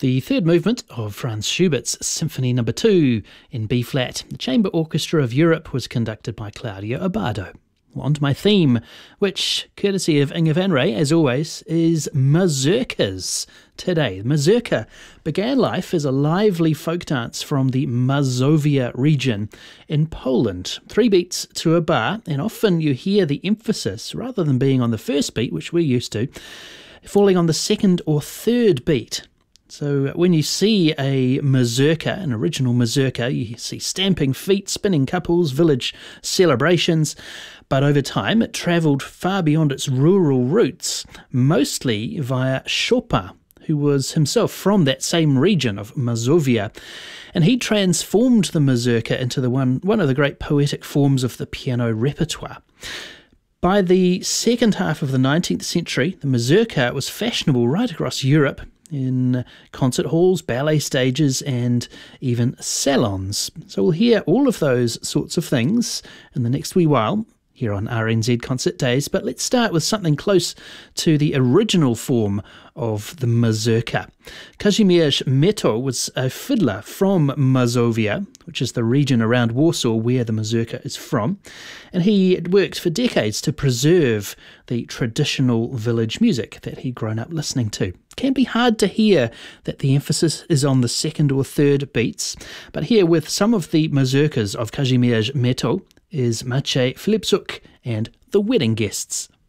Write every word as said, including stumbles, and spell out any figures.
The third movement of Franz Schubert's Symphony Number two in B-flat. The Chamber Orchestra of Europe was conducted by Claudio Abbado. On to my theme, which, courtesy of Inge van Rey, as always, is mazurkas. Today, the mazurka began life as a lively folk dance from the Mazovia region in Poland. Three beats to a bar, and often you hear the emphasis, rather than being on the first beat, which we're used to, falling on the second or third beat. So when you see a mazurka, an original mazurka, you see stamping feet, spinning couples, village celebrations. But over time, it travelled far beyond its rural roots, mostly via Chopin, who was himself from that same region of Mazovia. And he transformed the mazurka into the one, one of the great poetic forms of the piano repertoire. By the second half of the nineteenth century, the mazurka was fashionable right across Europe, in concert halls, ballet stages, and even salons. So we'll hear all of those sorts of things in the next wee while here on R N Z Concert Days, but let's start with something close to the original form of the mazurka. Kazimierz Meto was a fiddler from Mazovia, which is the region around Warsaw where the mazurka is from, and he had worked for decades to preserve the traditional village music that he'd grown up listening to. It can be hard to hear that the emphasis is on the second or third beats, but here with some of the mazurkas of Kazimierz Meto is Maciej Filipczuk and The Wedding Guests.